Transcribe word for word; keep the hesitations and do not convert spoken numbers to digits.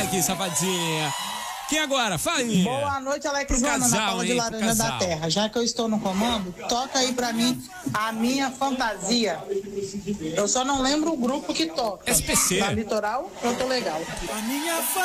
aqui, safadinha. Quem agora? Fala aí. Boa noite, Alex Ana, na Paula de Laranja da Terra. Já que eu estou no comando, toca aí pra mim a minha fantasia. Eu só não lembro o grupo que toca. S P C. Na Litoral, eu tô legal. A minha